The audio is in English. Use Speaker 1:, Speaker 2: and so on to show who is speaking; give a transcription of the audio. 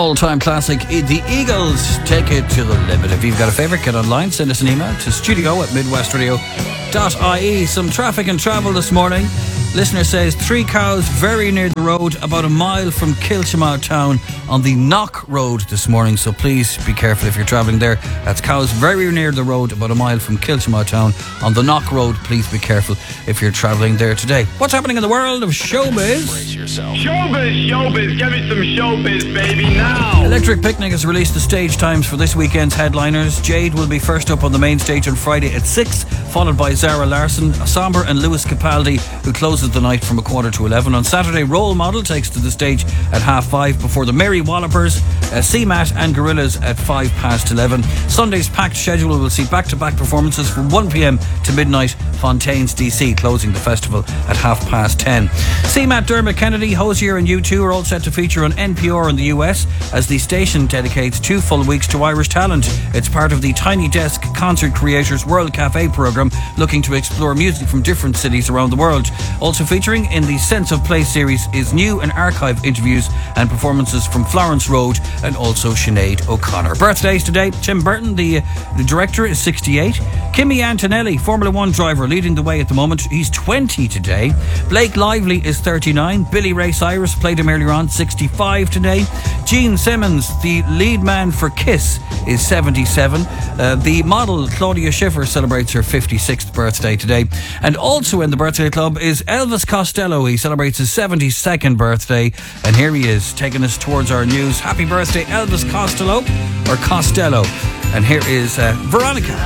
Speaker 1: all-time classic, The Eagles, Take It to the Limit. If you've got a favourite, get online, send us an email to studio@midwestradio.ie. Some traffic and travel this morning. Listener says 3 cows very near the road, about a mile from Kiltimagh town on the Knock Road this morning. So please be careful if you're travelling there. That's cows very near the road, about a mile from Kiltimagh town on the Knock Road. Please be careful if you're travelling there today. What's happening in the world of showbiz?
Speaker 2: Showbiz, give me some showbiz, baby, now.
Speaker 1: Electric Picnic has released the stage times for this weekend's headliners. Jade will be first up on the main stage on Friday at 6, followed by Zara Larsson, Somber and Lewis Capaldi, who closes the night from 11:15. On Saturday, Role Model takes to the stage at 5:30 before the Merry Wallopers, CMAT and Gorillaz at 11:05. Sunday's packed schedule will see back-to-back performances from 1 p.m. to midnight. Fontaines DC closing the festival at 10:30. CMAT, Dermot Kennedy, Hosier and U2 are all set to feature on NPR in the US as the station dedicates 2 full weeks to Irish talent. It's part of the Tiny Desk Concert Creators World Cafe programme, looking to explore music from different cities around the world. Also featuring in the Sense of Place series is new and archive interviews and performances from Florence Road and also Sinead O'Connor. Birthdays today: Tim Burton, the director, is 68. Kimi Antonelli, Formula 1 driver, leading the way at the moment. He's 20 today. Blake Lively is 39. Billy Ray Cyrus, played him earlier on, 65 today. Gene Simmons, the lead man for Kiss, is 77. The model Claudia Schiffer celebrates her 56th birthday today. And also in the birthday club is Elvis Costello. He celebrates his 72nd birthday. And here he is, taking us towards our news. Happy birthday, Elvis Costello. And here is Veronica.